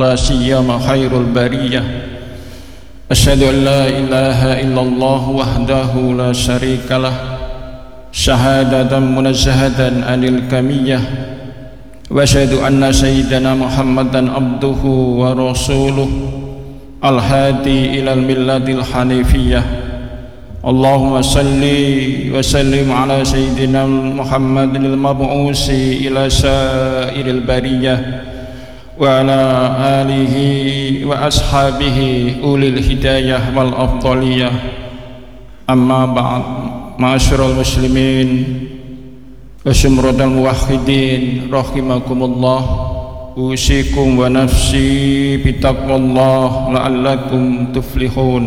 لا سيما خير البرية أشهد أن لا إله إلا الله وحده لا شريك له شهادة منزهة عن الكمية وأشهد أن سيدنا محمدا عبده ورسوله الهادي إلى الملة الحنيفية اللهم صل وسلم على سيدنا محمد المبعوث إلى سائر البرية وعلى آله وأصحابه أولي الهداية والأفضلية أما بعد معاشر المسلمين وشمرة الموحدين رحمكم الله أوصيكم ونفسي بتقوى الله لعلكم تفلحون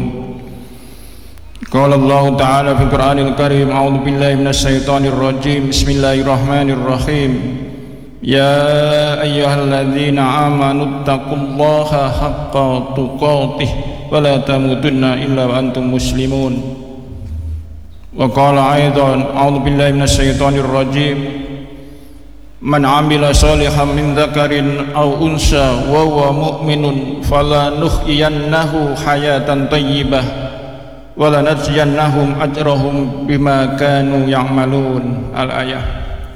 قال الله تعالى في القرآن الكريم أعوذ بالله من الشيطان الرجيم بسم الله الرحمن الرحيم يا أيها الذين آمنوا اتقوا الله حق تقاته ولا تموتن إلا وأنتم مسلمون وقال أيضا أعوذ بالله من الشيطان الرجيم من عمل صالحا من ذكر أو أنثى وهو مؤمن فلنحيينه حياة طيبة وَلَنَجْزِيَنَّهُمْ أَجْرَهُمْ بِمَا كَانُوا يَعْمَلُونَ Al-Ayah.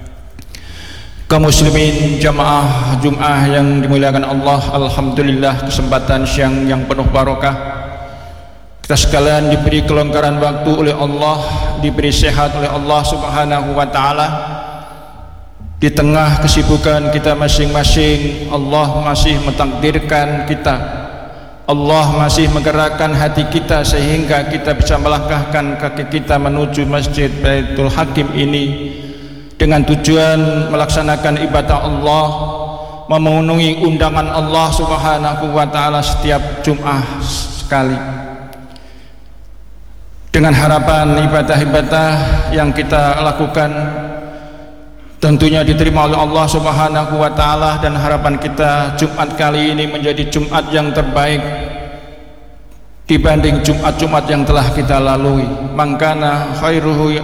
Kaum muslimin jamaah Jum'ah yang dimuliakan Allah, alhamdulillah kesempatan siang yang penuh barokah. Kita sekalian diberi kelonggaran waktu oleh Allah, diberi sehat oleh Allah Subhanahu wa taala. Di tengah kesibukan kita masing-masing, Allah masih mentakdirkan kita, Allah masih menggerakkan hati kita sehingga kita bisa melangkahkan kaki kita menuju Masjid Baitul Hakim ini dengan tujuan melaksanakan ibadah Allah, memenuhi undangan Allah Subhanahu wa taala setiap Jum'ah sekali, dengan harapan ibadah-ibadah yang kita lakukan tentunya diterima oleh Allah Subhanahu wa taala, dan harapan kita Jumat kali ini menjadi Jumat yang terbaik dibanding Jumat-Jumat yang telah kita lalui. Mangkana khairuhu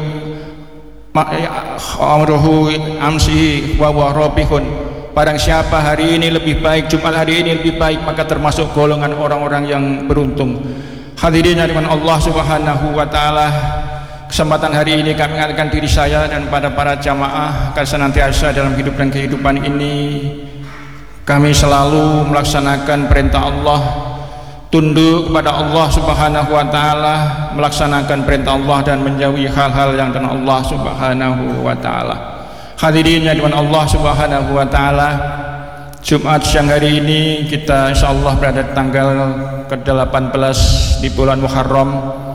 amsihi wa warabihun. Barang siapa hari ini lebih baik, Jumat hari ini lebih baik, maka termasuk golongan orang-orang yang beruntung. Hadirin yang Allah Subhanahu wa taala, kesempatan hari ini kami mengingatkan diri saya dan pada para jamaah agar senantiasa dalam hidup dan kehidupan ini kami selalu melaksanakan perintah Allah, tunduk kepada Allah Subhanahu wa taala, melaksanakan perintah Allah dan menjauhi hal-hal yang dengan Allah Subhanahu wa taala. Hadirin yang dengan Allah Subhanahu wa taala, Jumat siang hari ini kita insyaallah berada tanggal ke-18 di bulan Muharram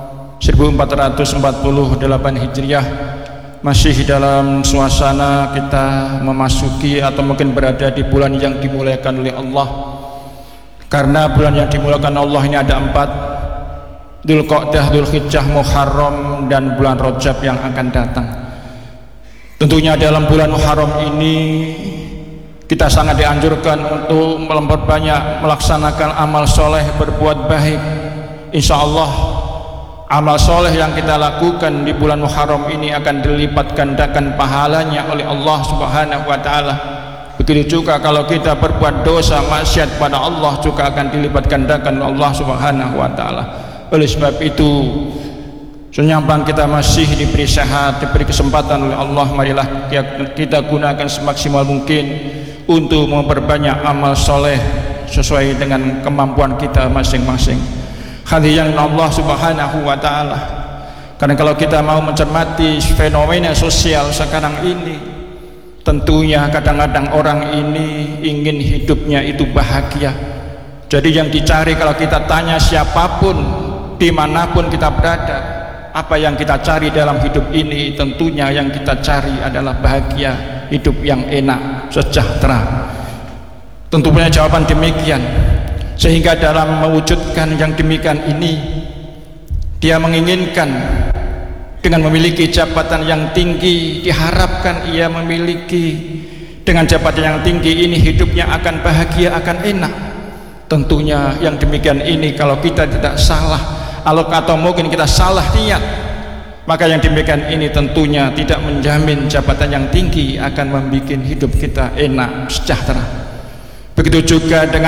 1448 Hijriah, masih dalam suasana kita memasuki atau mungkin berada di bulan yang dimuliakan oleh Allah. Karena bulan yang dimuliakan Allah ini ada 4, Dzulqa'dah, Dzulhijjah, Muharram, dan bulan Rajab yang akan datang. Tentunya dalam bulan Muharram ini kita sangat dianjurkan untuk memperbanyak melaksanakan amal soleh, berbuat baik. Insya Allah amal soleh yang kita lakukan di bulan Muharram ini akan dilipat gandakan pahalanya oleh Allah Subhanahu wa taala. Begitu juga kalau kita berbuat dosa maksiat pada Allah juga akan dilipat gandakan oleh Allah Subhanahu wa taala. Oleh sebab itu, senyambang kita masih diberi sehat, diberi kesempatan oleh Allah, marilah kita gunakan semaksimal mungkin untuk memperbanyak amal soleh sesuai dengan kemampuan kita masing-masing. Hadirin Allah Subhanahu wa taala, karena kalau kita mau mencermati fenomena sosial sekarang ini, tentunya kadang-kadang orang ini ingin hidupnya itu bahagia. Jadi yang dicari, kalau kita tanya siapapun dimanapun kita berada, apa yang kita cari dalam hidup ini, tentunya yang kita cari adalah bahagia, hidup yang enak, sejahtera. Tentunya jawaban demikian. Sehingga dalam mewujudkan yang demikian ini, dia menginginkan dengan memiliki jabatan yang tinggi, diharapkan ia memiliki dengan jabatan yang tinggi ini hidupnya akan bahagia, akan enak. Tentunya yang demikian ini kalau kita tidak salah, atau mungkin kita salah niat, maka yang demikian ini tentunya tidak menjamin jabatan yang tinggi akan membuat hidup kita enak, sejahtera. Begitu juga dengan